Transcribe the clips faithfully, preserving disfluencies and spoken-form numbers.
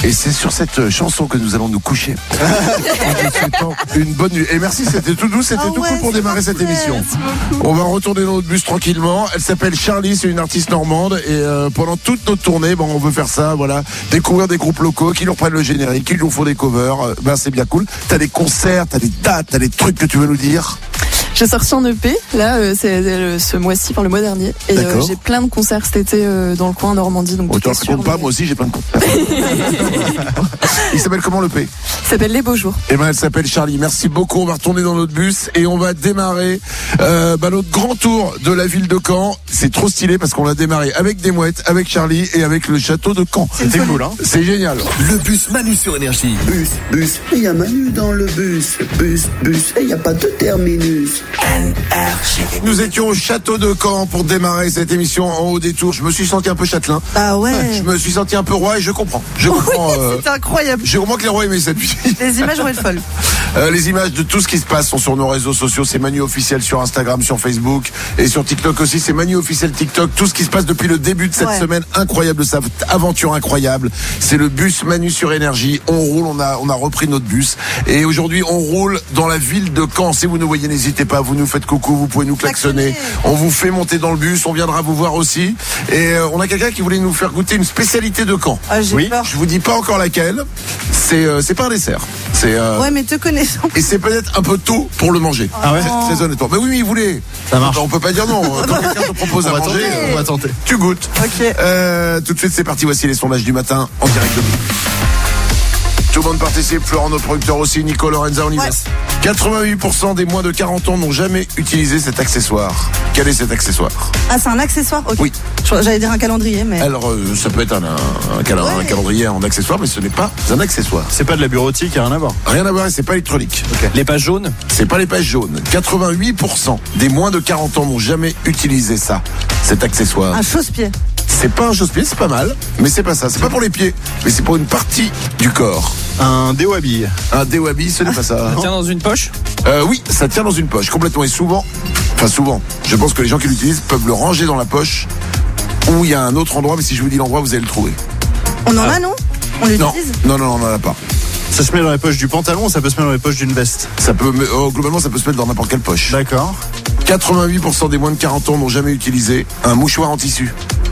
Et c'est sur cette chanson que nous allons nous coucher. En vous souhaitant une bonne nuit. Et merci, c'était tout doux, c'était Ah tout ouais, cool pour c'est démarrer parfait, cette émission. merci beaucoup. On va retourner dans notre bus tranquillement. Elle s'appelle Charlie, c'est une artiste normande. Et euh, pendant toute notre tournée, bon, on veut faire ça, voilà, découvrir des groupes locaux qui nous reprennent le générique, qui nous font des covers. Euh, ben c'est bien cool. T'as des concerts, t'as des dates, t'as des trucs que tu veux nous dire? J'ai sorti un E P, là, euh, c'est euh, ce mois-ci, enfin le mois dernier. Et euh, j'ai plein de concerts cet été euh, dans le coin Normandie. Donc oh, tu ne racontes pas, moi aussi j'ai plein de concerts. Il s'appelle comment le P? Il s'appelle Les Beaux Jours. Eh ben, elle s'appelle Charlie. Merci beaucoup. On va retourner dans notre bus et on va démarrer euh, bah, notre grand tour de la ville de Caen. C'est trop stylé parce qu'on l'a démarré avec des mouettes, avec Charlie et avec le château de Caen. C'était cool, hein? C'est génial. Le bus Manu sur Énergie. Bus, bus, il y a Manu dans le bus. Bus, bus, et il n'y a pas de terminus. Nous étions au château de Caen pour démarrer cette émission en haut des tours. Je me suis senti un peu châtelain. Ah ouais. Je me suis senti un peu roi et je comprends. Je comprends. Oui, euh, c'est incroyable. J'ai au moins que les rois aimaient cette musique. Les images vont être folles. Euh, les images de tout ce qui se passe sont sur nos réseaux sociaux. C'est Manu officiel sur Instagram, sur Facebook et sur TikTok aussi. C'est Manu officiel TikTok. Tout ce qui se passe depuis le début de cette Ouais. semaine incroyable, cette aventure incroyable. C'est le bus Manu sur Énergie. On roule, on a on a repris notre bus et aujourd'hui on roule dans la ville de Caen. Si vous nous voyez, n'hésitez pas. Vous nous faites coucou, vous pouvez nous klaxonner. On vous fait monter dans le bus. On viendra vous voir aussi. Et euh, on a quelqu'un qui voulait nous faire goûter une spécialité de Caen. Ah, j'ai Oui. peur. Je vous dis pas encore laquelle. C'est euh, c'est pas un dessert. C'est euh, Ouais, mais te connaissant. et c'est peut-être un peu tôt pour le manger. Ah ouais? Très, très honnêtement. Mais oui, mais il voulait. Ça marche. On peut pas dire non. Quand quelqu'un te propose On à va manger, tenter, euh, on va tenter. tu goûtes. Ok. Euh, tout de suite, c'est parti. Voici les sondages du matin en direct de nous. Tout le monde participe. Florent, notre producteur aussi. Nico, Lorenza, on y va. Ouais. quatre-vingt-huit pour cent des moins de quarante ans n'ont jamais utilisé cet accessoire. Quel est cet accessoire? Ah, c'est un accessoire? Ok. Oui. J'allais dire un calendrier, mais. Alors, euh, ça peut être un, un, un, cal- Ouais. un calendrier en accessoire, mais ce n'est pas un accessoire. C'est pas de la bureautique, y a rien à voir. Rien à voir, et c'est pas électronique. Les pages jaunes? C'est pas les pages jaunes. quatre-vingt-huit pour cent des moins de quarante ans n'ont jamais utilisé ça, cet accessoire. Un chausse-pied. C'est pas un chausse-pied, c'est pas mal, mais c'est pas ça. C'est pas pour les pieds, mais c'est pour une partie du corps. Un déo à billes. Un déo à billes, ce n'est pas ça. Ça tient dans une poche? Euh, oui, ça tient dans une poche, complètement. Et souvent, enfin souvent, je pense que les gens qui l'utilisent peuvent le ranger dans la poche, ou il y a un autre endroit, mais si je vous dis l'endroit, vous allez le trouver. On en a, non? On Non, l'utilise? non, non, on n'en a pas. Ça se met dans les poches du pantalon ou ça peut se mettre dans les poches d'une veste? Ça peut, oh, globalement, ça peut se mettre dans n'importe quelle poche. D'accord. quatre-vingt-huit pour cent des moins de quarante ans n'ont jamais utilisé un mouchoir en tissu.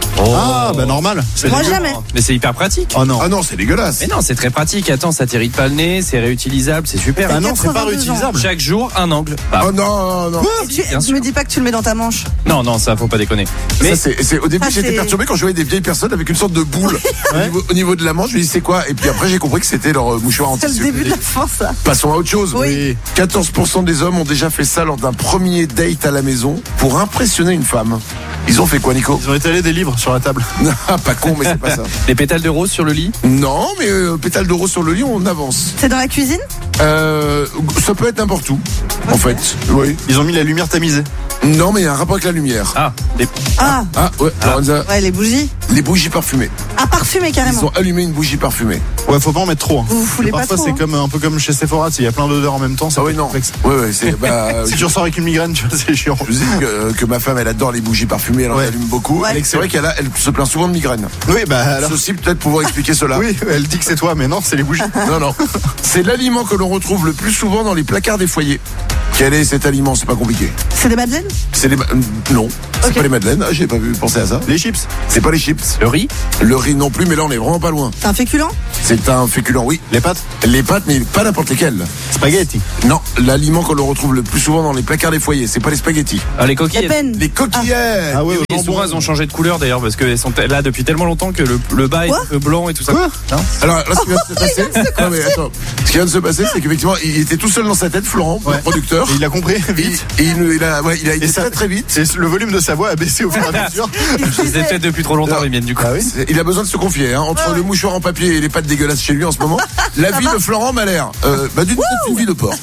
Ah, bah normal. C'est Moi, dégueu. jamais. Mais c'est hyper pratique. Oh non. Ah non, c'est dégueulasse. Mais non, c'est très pratique. Attends, ça t'irrite pas le nez, c'est réutilisable, c'est super. Ah non, c'est pas quatre-vingt-deux réutilisable. Chaque jour, un angle. Bah, Oh non, non. Et tu, bien tu sûr. me dis pas que tu le mets dans ta manche. non, non, ça faut pas déconner. Mais Mais c'est, c'est- au début, Ça, j'étais c'est- perturbé quand je voyais des vieilles personnes avec une sorte de boule au, Ouais. niveau, au niveau de la manche. Je me dis, c'est quoi? Et puis après, j'ai compris que c'était leur euh, mouchoir en C'est le tissu. début de la fin, ça. Passons à autre chose. Oui. quatorze pour cent des hommes ont déjà fait ça lors d'un premier date à la maison pour impressionner une femme. Ils ont fait quoi, Nico? Ils ont étalé des livres sur la table. Ah, pas con, mais c'est pas ça. des pétales de rose sur le lit? Non, mais euh, pétale de rose sur le lit, on avance. C'est dans la cuisine? Euh, ça peut être n'importe où, en fait. Oui. Ils ont mis la lumière tamisée. Non, mais il y a un rapport avec la lumière. Ah, des... Ah, Ah, ouais, Lorenza, ouais, les bougies. les bougies parfumées. Ah, parfumé Ils carrément. ont allumé une bougie parfumée. Ouais, faut pas en mettre trop. hein. Vous vous foulez pas Parfois, trop, c'est hein. comme un peu comme chez Sephora, il y a plein d'odeurs en même temps. Ah oui, non. complexe. Ouais, ouais, c'est. Bah, Si tu ressors avec une migraine, tu vois, c'est chiant. je vous dis que, que ma femme, elle adore les bougies parfumées, elle en Ouais. allume beaucoup. Ouais. Et c'est vrai qu'elle a, elle se plaint souvent de migraine. Oui, bah alors. Ceci peut-être pouvoir expliquer cela. Oui, elle dit que c'est toi, mais non, c'est les bougies. Non, non. C'est l'aliment que l'on retrouve le plus souvent dans les placards des foyers. Quel est cet aliment? C'est pas compliqué. C'est des madeleines? C'est les. ma- Non, c'est Ok. pas les madeleines. Ah, j'ai pas vu penser à ça. Les chips. C'est pas les chips. Le riz? Le riz non plus, mais là on est vraiment pas loin. C'est un féculent? C'est un féculent, oui. Les pâtes. Les pâtes, mais pas n'importe lesquelles. Spaghetti. Non, l'aliment que l'on retrouve le plus souvent dans les placards des foyers, c'est pas les spaghettis. Ah, les Les coquilles. peines? Les coquillettes. Ah ouais, au Et jambon. souvent, elles ont changé de couleur d'ailleurs parce qu'elles sont là depuis tellement longtemps que le, le bas est Quoi un peu blanc et tout ça. Quoi Hein? Alors là, ce qui vient de se passer, non, mais attends, ce qui vient de se passer, c'est qu'effectivement, il était tout seul dans sa tête, Florent, Ouais. le producteur. Et il a compris Et, vite. et il, il a, ouais, il a été Et ça- très très vite. Et le volume de sa voix a baissé au fur et à mesure. Je les ai fait depuis trop longtemps, Non. les miennes du coup. Ah oui. C'est- Il a besoin de se confier, hein, entre le mouchoir en papier et les pâtes dégueulasses chez lui en ce moment. La vie de Florent m'a l'air, euh, bah, d'une une vie de porc.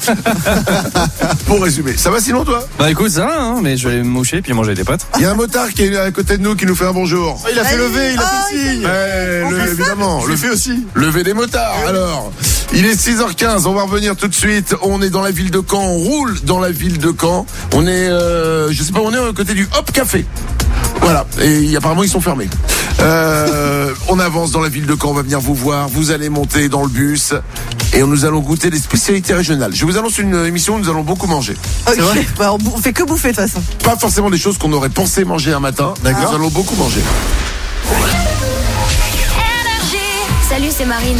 Pour résumer, ça va sinon toi? Bah écoute, ça va, hein, mais je vais aller me moucher puis manger des pâtes. Il y a un motard qui est à côté de nous qui nous fait un bonjour. Il a fait Allez, lever, il a ah, fait signe. Ouais, On le- fait ça évidemment, Je le l'ai fait aussi. lever des motards. Alors, il est six heures quinze, on va revenir tout de suite. On est dans la ville de Caen, on roule dans la ville de Caen. On est, euh, je sais pas, on est à côté du Hop Café. Ouais, Voilà, et apparemment ils sont fermés. Euh, on avance dans la ville de Caen, on va venir vous voir, vous allez monter dans le bus et nous allons goûter des spécialités régionales. Je vous annonce une émission où nous allons beaucoup manger. Ok, bah, on, bou- on fait que bouffer de toute façon. Pas forcément des choses qu'on aurait pensé manger un matin, d'accord. Nous allons beaucoup manger. Salut, c'est Marine.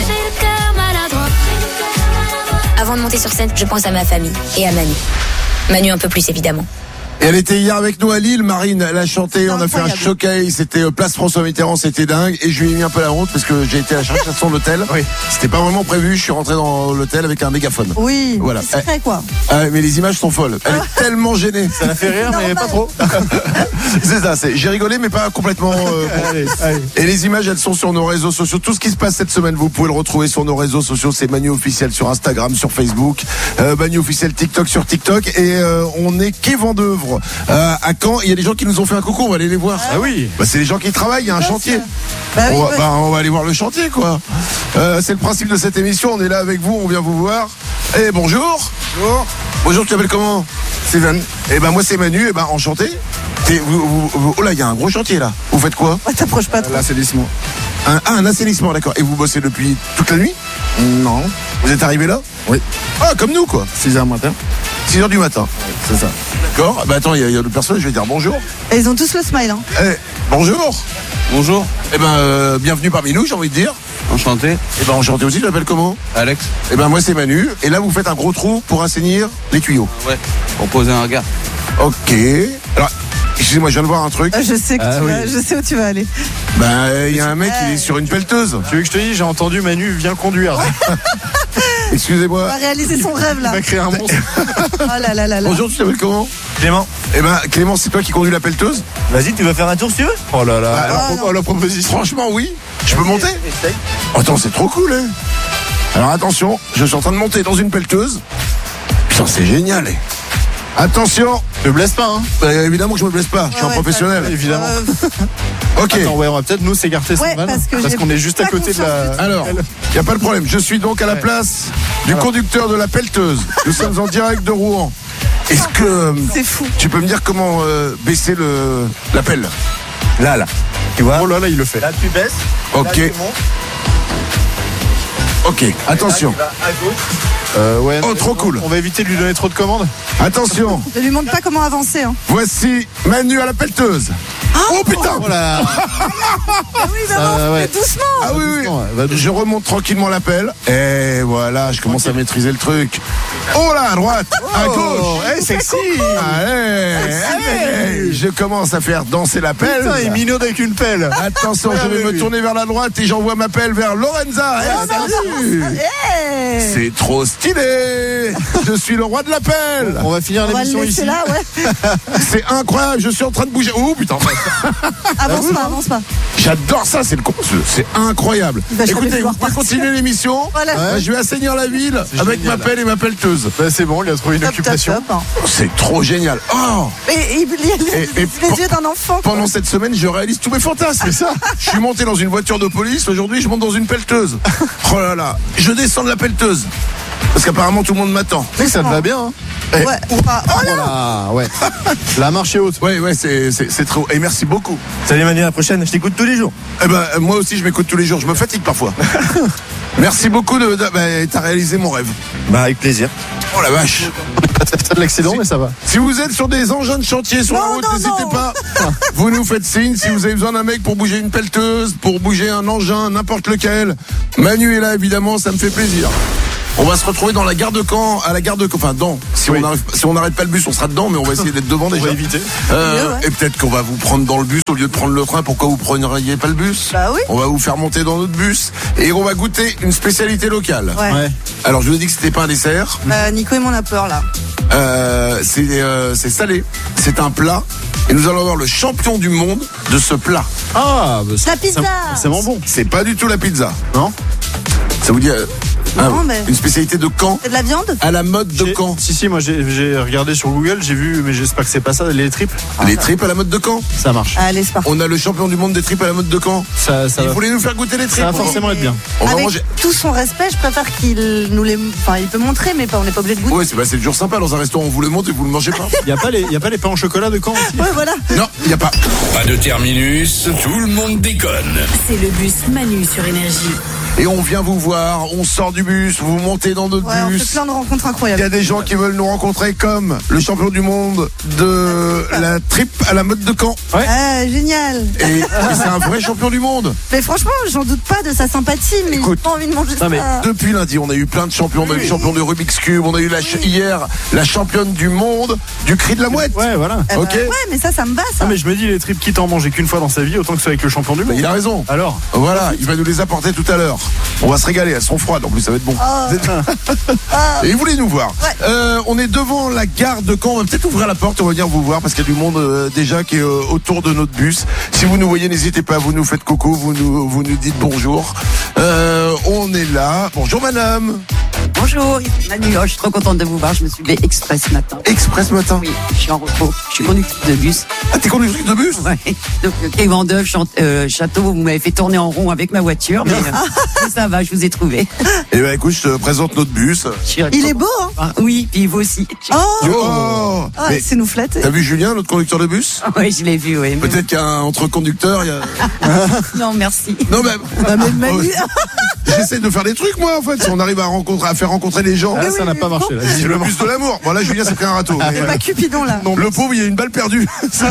Avant de monter sur scène, je pense à ma famille et à Manu. Manu un peu plus évidemment. Et elle était hier avec nous à Lille, Marine, elle a chanté, C'est on a fait un incroyable. showcase, c'était euh, place François Mitterrand, c'était dingue, et je lui ai mis un peu la honte parce que j'ai été à la chercher à son hôtel. Oui. C'était pas vraiment prévu, je suis rentré dans l'hôtel avec un mégaphone. Oui, Voilà. c'est secret quoi. Ah, mais les images sont folles. Elle est tellement gênée. Ça la fait rire, mais pas trop. C'est ça, c'est, j'ai rigolé mais pas complètement. euh, bon. Allez, allez. Et les images, elles sont sur nos réseaux sociaux. Tout ce qui se passe cette semaine, vous pouvez le retrouver sur nos réseaux sociaux. C'est Manu officiel sur Instagram, sur Facebook, euh, Manu officiel TikTok sur TikTok. Et euh, on est quai Vendœuvre euh, à Caen. Il y a des gens qui nous ont fait un coucou. On va aller les voir. Ah oui. Bah, c'est les gens qui travaillent. Il y a un chantier. Bah oui, On va, ouais. bah, on va aller voir le chantier, quoi. Euh, c'est le principe de cette émission. On est là avec vous. On vient vous voir. Et bonjour. Bonjour. Bonjour. Tu t'appelles comment? Steven. Et ben moi c'est Manu. Et ben enchanté. T'es- vous- vous- vous- oh là, il y a un gros chantier là. Vous faites quoi? Ouais, t'approches pas trop. L'assainissement. Un, ah, un assainissement, d'accord. Et vous bossez depuis toute la nuit? Non. Vous êtes arrivé là? Oui. Ah, comme nous, quoi. six heures matin. six heures du matin. C'est ça. D'accord. Bah attends, il y, a- il y a d'autres personnes, je vais dire bonjour. Et ils ont tous le smile. Hein. Eh, bonjour. Bonjour, Eh ben, euh, bienvenue parmi nous, j'ai envie de dire. enchanté. Eh ben, enchanté aussi, je m'appelle comment? Alex. Eh ben, moi c'est Manu. Et là, vous faites un gros trou pour assainir les tuyaux. Ouais. Pour poser un regard. Ok. Alors, excusez-moi, je viens de voir un truc. Euh, Je sais que Ah tu oui. vas, je sais où tu vas aller. Ben, il y a un mec, il est sur une pelleteuse. Tu veux que je te dise, j'ai entendu Manu vient conduire. On Excusez-moi. va réaliser son rêve là. Il va créer un monstre. Oh là là là là. Bonjour, tu t'appelles comment? Clément, Eh ben, Clément, c'est toi qui conduis la pelleteuse? vas-y, tu vas faire un tour si tu veux? Oh là là. Ah, Alors, non. oh, la proposition. Franchement, oui. Je peux monter? Attends, c'est trop cool, hein. Alors attention, je suis en train de monter dans une pelleteuse. Putain, c'est génial, eh. Attention. Ne blesse pas, hein. Bah, évidemment que je me blesse pas, je suis Ouais, un ouais, professionnel. Évidemment. Euh, Ok. Attends, ouais, on va peut-être nous s'écarter Ouais, cette balle, parce que j'ai qu'on est juste à pas côté de la. confiance Alors, il n'y a pas de problème. Je suis donc à la place du conducteur de la pelleteuse. Nous sommes en direct de Rouen. Est-ce que euh, c'est fou. tu peux me dire comment euh, baisser le la pelle? Là, là. Tu vois? Oh là là, il le fait. Là, tu baisses. Ok. Là, tu montes. Ok, attention. Là, tu vas à gauche. Euh, ouais. Oh, trop cool. On va éviter de lui donner trop de commandes. Attention. Ne lui montre pas comment avancer. Hein. Voici Manu à la pelleteuse. Oh putain. Oh là. Ah oui, bah Ah, non, ouais. mais doucement. Ah oui, oui. Doucement, ouais, va doucement. Je remonte tranquillement la pelle. Et voilà, je commence à maîtriser le truc. Oh là, à droite, à gauche. Eh, sexy. Allez, allez. Je commence à faire danser la pelle. Putain, il est minot avec une pelle. Attention, je Ah, vais oui, me oui. tourner vers la droite et j'envoie ma pelle vers Lorenza. Eh, salut. Hey. C'est trop stylé. Je suis le roi de la pelle. On va finir On va le l'émission laisser ici. là, ouais. C'est incroyable, je suis en train de bouger. Oh putain. Avance pas, avance pas. J'adore ça, c'est le con- c'est incroyable. Il va jamais Écoutez, vouloir vous pouvez partir. continuer l'émission. Voilà. Euh, Je vais assainir la ville C'est avec génial. ma pelle et ma pelleteuse. Bah, c'est bon, il a trouvé une Top, top, occupation. top, hein. C'est trop génial. Oh. Et, et, il y a les, Et- et les pen- yeux d'un enfant. quoi. Pendant cette semaine, je réalise tous mes fantasmes. C'est ça. Je suis monté dans une voiture de police. Aujourd'hui, je monte dans une pelleteuse. Oh là là. Je descends de la pelleteuse. Parce qu'apparemment, tout le monde m'attend. Mais ça te va bien, hein. Eh, Ouais, enfin, oh là. Voilà, ouais. La marche est haute. Ouais, ouais, c'est, c'est, c'est trop. Et merci beaucoup. Salut Manu, à la prochaine. Je t'écoute tous les jours. Eh ben, euh, moi aussi, je m'écoute tous les jours. Je me fatigue parfois. Merci beaucoup de, de bah, t'as réalisé mon rêve. Bah, avec plaisir. Oh la vache. C'est de l'accident, mais ça va. Si vous êtes sur des engins de chantier sur la Non, route, non, n'hésitez non. pas. Vous nous faites signe si vous avez besoin d'un mec pour bouger une pelleteuse, pour bouger un engin, n'importe lequel. Manu est là, évidemment, ça me fait plaisir. On va se retrouver dans la gare de Caen, à la gare de Caen, enfin, dans. Si Oui. on arrive, si on n'arrête pas le bus, on sera dedans, mais on va essayer d'être devant On déjà. va éviter. Euh, Mieux, ouais. Et peut-être qu'on va vous prendre dans le bus au lieu de prendre le train. Pourquoi vous prendriez pas le bus? Bah oui. On va vous faire monter dans notre bus et on va goûter une spécialité locale. Ouais. Ouais. Alors, je vous ai dit que c'était pas un dessert. Euh, Nico et mon a peur là. Euh, c'est euh, c'est salé. C'est un plat. Et nous allons avoir le champion du monde de ce plat. Ah, bah, c'est La pizza. c'est vraiment bon. C'est pas du tout la pizza. Non? Ça vous dit, euh, Ah, Non, mais une spécialité de Caen c'est de la viande. à la mode de J'ai- Caen. Si, si, moi j'ai j'ai regardé sur Google, j'ai vu, mais j'espère que c'est pas ça, les tripes. Les tripes à la mode de Caen. Ça marche. Allez, c'est parti. On a le champion du monde des tripes à la mode de Caen. Ça, ça Il va, voulait nous faire goûter les tripes. ça va forcément être bien. On va Avec manger. tout son respect, je préfère qu'il nous les. Enfin, il peut montrer, mais pas, on n'est pas obligé de goûter. Ouais, c'est bah, c'est toujours sympa dans un restaurant. On vous le montre et vous le mangez pas. Il y a pas les, il y a pas les pains au chocolat de Caen aussi. Ouais, voilà. Non, il y a pas. Pas de terminus, tout le monde déconne. C'est le bus Manu sur Énergie. Et on vient vous voir. On sort du bus. Vous montez dans notre Ouais, on fait bus. plein de rencontres Il y incroyables. a des gens qui veulent nous rencontrer comme le champion du monde de la tripe à la mode de Caen. Ah, génial. Et, et c'est un vrai champion du monde. Mais franchement, j'en doute pas de sa sympathie, mais Écoute. j'ai pas envie de manger Non, mais ça. Depuis lundi, on a eu plein de champions. On a eu le champion de Rubik's Cube. On a eu la ch- hier la championne du monde du cri de la mouette. Ouais, voilà. Eh ben, ok. ouais, mais ça, ça me va, ça. Ah, mais je me dis, les tripes, quitte à en manger qu'une fois dans sa vie, autant que ce soit avec le champion du Bah, monde. il a raison. Alors, Voilà, il va nous les apporter tout à l'heure. On va se régaler, elles sont froides en plus, ça va être bon. Ah. Et il voulait nous voir. Ouais. Euh, on est devant la gare de Caen. On va peut-être ouvrir la porte, on va venir vous voir parce qu'il y a du monde euh, déjà qui est euh, autour de notre bus. Si vous nous voyez, n'hésitez pas, vous nous faites coucou, vous nous, vous nous dites bonjour. Euh, on est là. Bonjour madame. Bonjour, Manu, oh, je suis trop contente de vous voir, je me suis levée express ce matin. Express matin. Oui, je suis en repos, je suis conductrice de bus. Ah, t'es conductrice de bus? Ouais. Donc, le quai Vendôme, Chant- euh, Château, vous m'avez fait tourner en rond avec ma voiture, mais, euh, mais ça va, je vous ai trouvé. Eh ben écoute, je te présente notre bus. Je suis Il est beau, hein. Ah, oui, puis vous aussi. Oh, Oh, Ah, mais c'est nous flatter. t'as vu Julien, notre conducteur de bus? Oui, je l'ai vu, oui. mais- Peut-être qu'il y a un entre conducteurs, il y a... Non, merci. Non mais... Ah, mais Manu, J'essaie de faire des trucs moi en fait, si on arrive à rencontrer, à faire rencontrer les gens. là, oui, ça n'a mais pas bon. marché, là. C'est le bus de l'amour. Bon là Julien s'est pris un râteau. mais, c'est euh, pas Cupidon, là. le pauvre il y a une balle perdue.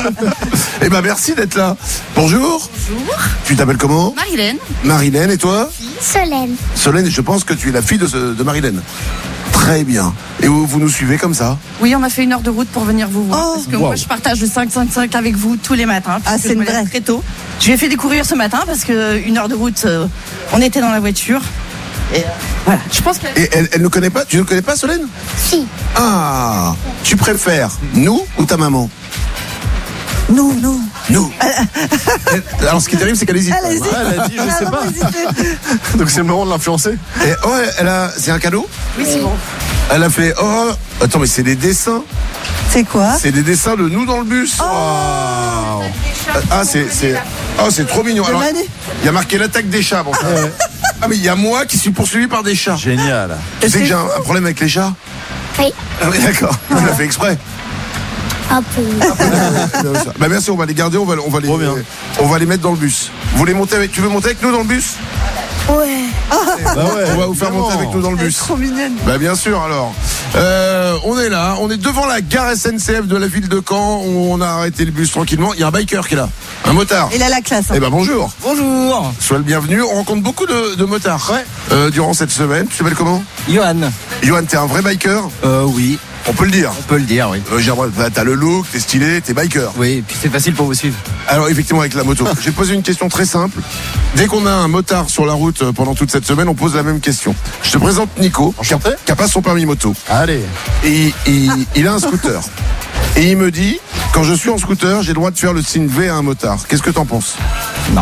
Eh ben merci d'être là. Bonjour. Bonjour. Tu t'appelles comment? Marilène. Marilène, et toi? Solène. Solène, je pense que tu es la fille de, ce- de Marilène. Très bien. Et vous, vous nous suivez comme ça? Oui, on a fait une heure de route pour venir vous voir. Oh, parce que wow. moi, je partage le cinq cinq cinq avec vous tous les matins. Ah, puisque c'est je me vrai. lève très tôt. Je lui ai fait découvrir ce matin parce que une heure de route, euh, on était dans la voiture. Et euh, voilà, je pense que. Et elle, elle ne connaît pas? Tu ne connais pas Solène? Si. Ah, tu préfères nous ou ta maman? Nous, nous. Nous. Elle- alors ce qui est terrible c'est qu'elle hésite. Elle hésite. Ouais, elle a dit, je Elle a sais pas. vraiment hésité. Donc c'est le moment de l'influencer. Et, ouais, elle a, c'est un cadeau? Oui, c'est bon. Elle a fait, oh, attends mais c'est des dessins. C'est quoi? C'est des dessins de nous dans le bus. Oh. Wow. Ah, c'est, c'est, oh, c'est trop mignon. C'est Alors, Manu. il y a marqué l'attaque des chats. Bon. Ah, mais il y a moi qui suis poursuivi par des chats. Génial. Tu sais que j'ai un, un problème avec les chats? Oui. Ah oui, d'accord. On l'a fait exprès. Un peu. Bah merci, on va les garder, on va, on va les, Trop bien. on va les mettre dans le bus. Vous voulez monter avec, tu veux monter avec nous dans le bus? Ouais. Bah ouais, On va vous faire monter avec nous dans le Elle est bus. trop mignonne. Bah bien sûr alors. Euh, on est là, on est devant la gare S N C F de la ville de Caen. On a arrêté le bus tranquillement. Il y a un biker qui est là, un motard. Il a la classe. hein. Eh ben bonjour. Bonjour, Sois le bienvenu. On rencontre beaucoup de, de motards Ouais. euh, durant cette semaine. Tu t'appelles comment? Johan. Johan, t'es un vrai biker? Euh, oui, On peut le dire. on peut le dire, oui. Euh, j'ai l'impression- bah, t'as le look, t'es stylé, t'es biker. Oui, et puis c'est facile pour vous suivre. Alors effectivement avec la moto. Je vais te poser une question très simple. Dès qu'on a un motard sur la route euh, pendant toute cette semaine, on pose la même question. Je te présente Nico, qui a, Enchanté. qui a pas son permis moto. Allez. Et il, il a un scooter. Et il me dit, quand je suis en scooter, j'ai le droit de faire le signe V à un motard. Qu'est-ce que t'en penses? Non.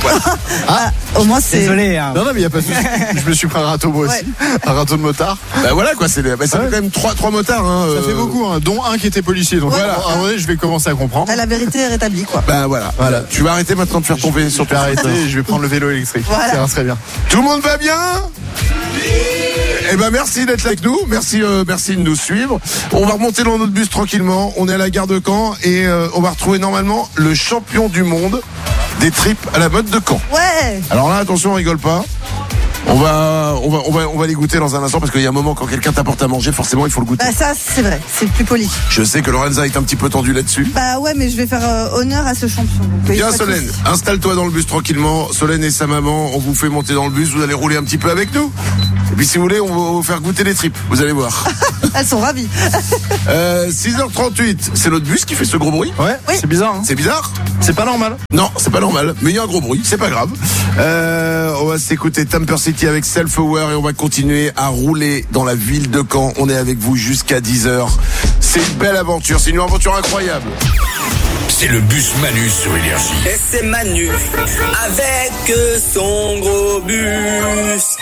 Ah, au moins, c'est. Désolé, hein. Non, non, mais il n'y a pas de souci. Je me suis pris un râteau moi aussi. Un râteau de motard. Bah voilà quoi, c'est, bah, ça Ouais. fait quand même trois, trois motards. Hein, Ça euh, fait beaucoup, hein, dont un qui était policier. Donc Voilà. à un moment donné, je vais commencer à comprendre. Ah, la vérité est rétablie, quoi. Bah voilà. Voilà. Tu vas arrêter maintenant de faire ton V sur Je vais ton arrêter scooter. et je vais prendre le vélo électrique. Voilà. Ça ira très bien. Tout le monde va bien? Eh ben merci d'être là avec nous, merci euh, merci de nous suivre. On va remonter dans notre bus tranquillement. On est à la gare de Caen et euh, on va retrouver normalement le champion du monde des tripes à la mode de Caen. Ouais. Alors là, attention, on rigole pas. On va, on va, on va, on va les goûter dans un instant parce qu'il y a un moment quand quelqu'un t'apporte à manger, forcément il faut le goûter. Bah, ça, c'est vrai. C'est plus poli. Je sais que Lorenza est un petit peu tendue là-dessus. Bah, ouais, mais je vais faire euh, honneur à ce champion. Donc, euh, il Bien faut pas Solène, tous- installe-toi dans le bus tranquillement. Solène et sa maman, on vous fait monter dans le bus, vous allez rouler un petit peu avec nous. Et puis si vous voulez, on va vous faire goûter les tripes, vous allez voir. Elles sont ravies. euh, six heures trente-huit, c'est notre bus qui fait ce gros bruit. Ouais, Oui. c'est bizarre. Hein. C'est bizarre? C'est pas normal. Non, c'est pas normal, mais il y a un gros bruit, c'est pas grave. Euh, on va s'écouter Tamper City avec Self-Aware et on va continuer à rouler dans la ville de Caen. On est avec vous jusqu'à dix heures. C'est une belle aventure, c'est une aventure incroyable. C'est le bus Manu sur Énergie. Et c'est Manu avec son gros bus.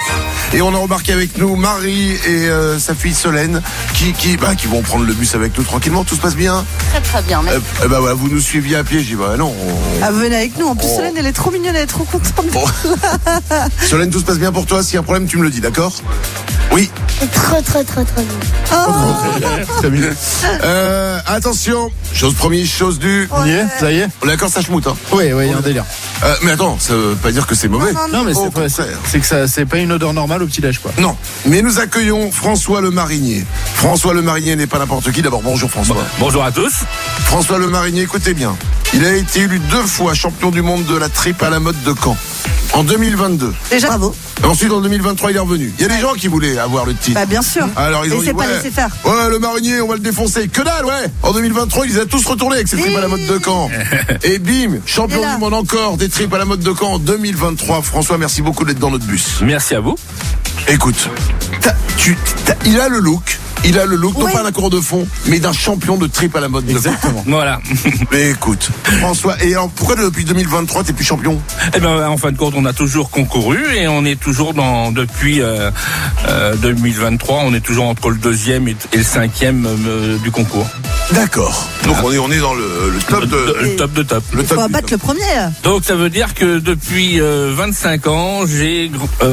Et on a embarqué avec nous Marie et euh, sa fille Solène qui, qui, bah, qui vont prendre le bus avec nous tranquillement. Tout se passe bien? Très très bien, merci. Euh, bah, voilà, vous nous suiviez à pied. J'ai dit, bah non. On... Ah, venez avec nous. En plus, Oh. Solène, elle est trop mignonne, elle est trop contente. Bon. Solène, tout se passe bien pour toi? S'il y a un problème, tu me le dis, d'accord? Oui. Trop, trop, trop, trop bien. Oh. Très bien. Euh, attention, chose promise, chose due. On y est, ça y est. On est d'accord, ça schmoute, hein? Oui, oui, il y a un délire. Euh, mais attends, ça veut pas dire que c'est mauvais. Non, non, Non, mais Au c'est pas, contraire. c'est que ça, c'est pas une odeur normale au petit-déj, quoi. Non, mais nous accueillons François Le Marinier. François Le Marinier n'est pas n'importe qui. D'abord, bonjour François. Bonjour à tous. François Le Marinier, écoutez bien. Il a été élu deux fois champion du monde de la tripe à la mode de Caen. En deux mille vingt-deux. Déjà, bravo. Ensuite, en deux mille vingt-trois, il est revenu. Il y a des gens qui voulaient avoir le titre. Bah, bien sûr. Alors, ils Et ont dit, c'est pas ouais, laissé faire. ouais, le Marinier, on va le défoncer. Que dalle, ouais. En deux mille vingt-trois, ils les a tous retournés avec ses tripes à la mode de Caen. Et bim, champion Et là. du monde encore des tripes à la mode de Caen en deux mille vingt-trois. François, merci beaucoup d'être dans notre bus. Merci à vous. Écoute, t'as- tu, t'as- il a le look. Il a le look, non Oui. pas d'un cours de fond, mais d'un champion de trip à la mode de Caen. Exactement. Voilà. Mais écoute, François, et alors, pourquoi depuis deux mille vingt-trois, t'es plus champion? Eh ben, en fin de compte, on a toujours concouru et on est toujours dans depuis euh, euh, deux mille vingt-trois, on est toujours entre le deuxième et, et le cinquième euh, du concours. D'accord. Donc on est, on est dans le, le top de... Le top de top. Le Il faut top du abattre top. le premier. Donc ça veut dire que depuis euh, vingt-cinq ans, j'ai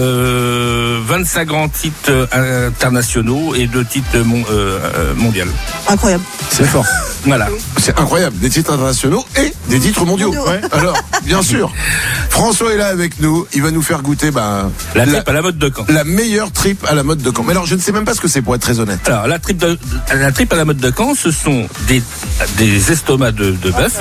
euh, vingt-cinq grands titres euh, internationaux et deux titres mon, euh, euh, mondiaux. Incroyable. C'est fort. Voilà. C'est incroyable, des titres internationaux et des titres mondiaux. Mondiaux. Ouais. Alors, bien sûr, François est là avec nous, il va nous faire goûter ben, La la, tripe à la mode de Caen. la meilleure tripe à la mode de Caen. Mais alors, je ne sais même pas ce que c'est pour être très honnête. Alors la tripe, de, la tripe à la mode de Caen, ce sont des, des estomacs de, de bœuf,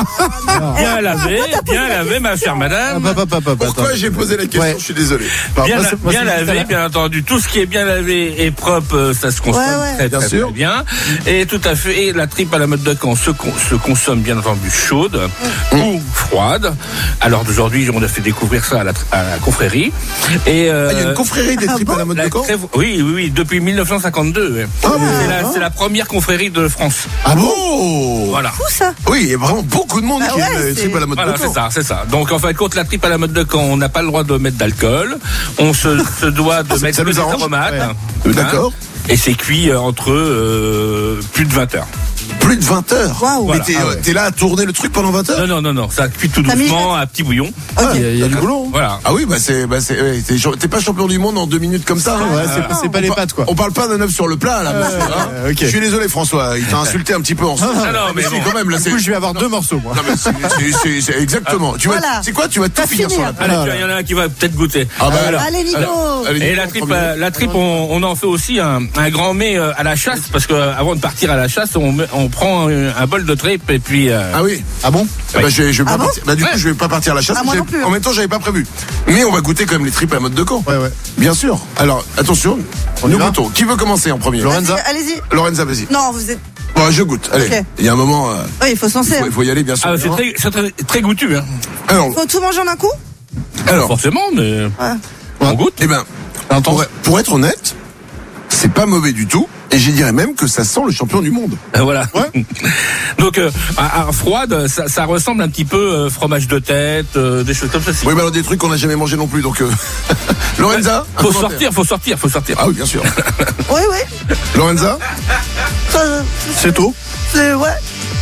bien lavés, bien lavés, ma chère madame. Hop, hop, hop, hop, Pourquoi attends. j'ai posé la question? Ouais. Je suis désolé. Bah, Bien, moi, la- c'est- moi, bien c'est tout à lavé, l'heure. bien entendu. Tout ce qui est bien lavé et propre, euh, ça se consomme Ouais, ouais. très, Bien très, sûr. très bien. Et tout à fait. Et la tripe à la mode de Caen se, con- se consomme bien entendu chaude ou froide. Alors d'aujourd'hui, on a fait découvrir ça à la, tr- à la confrérie. Et euh, Ah, il y a une confrérie des tripes à la mode la de Caen? très- oui, oui, oui, depuis mille neuf cent cinquante-deux. ouais. Ah bon? c'est, la, c'est la première confrérie de France. Ah bon? Voilà. Fou ça. Oui, il y a vraiment beaucoup de monde Bah qui ouais, aime les c'est- tripes à la mode Voilà, de c'est Caen. ça, c'est ça. Donc en fin de compte, la tripe à la mode de Caen, on n'a pas le droit de mettre d'alcool. On se, se doit de Ah, ça- mettre ça que nous des arrange. aromates. Ouais. hein. Euh, d'accord. Et c'est cuit euh, entre euh, plus de vingt heures. Plus de vingt heures. Waouh. Mais Voilà. t'es, Ah euh, ouais. t'es là à tourner le truc pendant vingt heures? Non, non, non, non, ça cuit tout T'as mis- doucement à petit bouillon. Ah, Il y a, il y a du d'accord. boulot. Voilà. Ah oui, bah c'est, bah c'est, ouais, t'es, t'es pas champion du monde en deux minutes comme ça. hein. Ouais, c'est, c'est pas les On par- pâtes, quoi. On parle pas d'un œuf sur le plat, là, monsieur, hein. ok. Je suis désolé, François. Il t'a insulté un petit peu en ce Ah non, mais si, bon. quand même, là, Du c'est. coup, je vais avoir deux morceaux, moi. Non, mais c'est, c'est, c'est- c'est exactement. Tu vas, Voilà. c'est quoi? Tu vas tout Pas finir finir. sur la table. Allez, tiens, il y en a un qui va peut-être goûter. Ah, bah, alors. Allez, Nico. Alors, allez, Et Nico, la en tripe, premier. euh, la tripe, on, on en fait aussi un, un grand mets euh, à la chasse parce que euh, avant de partir à la chasse, on, met- on prend un, un bol de tripe et puis. euh, Ah oui. Ah bon? Eh ben, je vais, je vais Ah pas bon partir. Bah, du coup, Ouais. je vais pas partir à la chasse. Ah, moi J'ai- non plus. En même temps, j'avais pas prévu. Mais on va goûter quand même les tripes à la mode de Caen. Ouais, ouais. Bien sûr. Alors, attention. On y nous va goûtons. Qui veut commencer en premier? Lorenza. Vas-y, Allez-y. Lorenza, vas-y. Non, vous êtes. Bon, je goûte. Allez. Ok. Il y a un moment, euh, Oui, il faut se lancer. il faut, il faut y aller, bien sûr. Ah, c'est très, c'est très, très goûtu, hein. Alors, Faut tout manger en un coup. alors, Forcément, mais Ouais. on goûte. eh ben, pour, pour être honnête, c'est pas mauvais du tout. Et je dirais même que ça sent le champion du monde. Euh, Voilà. Donc, euh, à, à froide, ça, ça ressemble un petit peu euh, fromage de tête, euh, des choses comme ça. Oui, mais alors des trucs qu'on n'a jamais mangé non plus. Donc, euh... Lorenza, un Faut commentaire. sortir, faut sortir, faut sortir. Ah oui, bien sûr. Oui, oui. Lorenza, Ça, C'est tout. c'est ouais.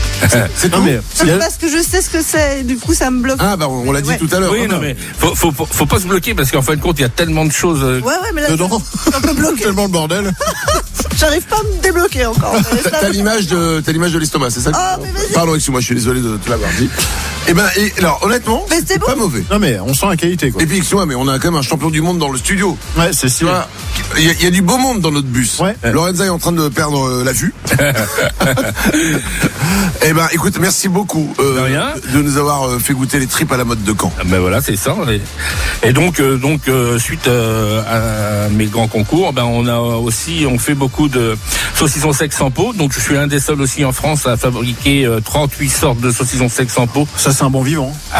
c'est Non, tout. mais. C'est parce que je sais ce que c'est. Du coup, ça me bloque. Ah bah on l'a dit Ouais. tout à l'heure. Oui, hein. non, mais faut, faut, faut, faut pas se bloquer parce qu'en fin de compte, il y a tellement de choses. euh, Ouais, ouais, mais là, Dedans. c'est un peu bloqué. Tellement le bordel. J'arrive pas à me débloquer encore. T'as t'as l'image de t'as l'image de l'estomac, c'est ça? que- Ah, mais vas-y. Pardon, excuse-moi, je suis désolé de te l'avoir dit. Et ben, et, alors honnêtement, Mais c'est pas bon. mauvais. Non, mais on sent la qualité, quoi. Et puis excuse-moi, mais on a quand même un champion du monde dans le studio. Ouais, c'est si. Tu vois, il y, a- il y a du beau monde dans notre bus. Ouais. Lorenza est en train de perdre euh, la vue. Eh ben, écoute, merci beaucoup euh, De rien. de nous avoir euh, fait goûter les tripes à la mode de Caen. Ah ben voilà, c'est ça. Et, et donc, euh, donc euh, suite euh, à mes grands concours, ben on a aussi, on fait beaucoup de saucissons secs sans peau. Donc je suis un des seuls aussi en France à fabriquer euh, trente-huit sortes de saucissons secs sans peau. Ça, c'est un bon vivant.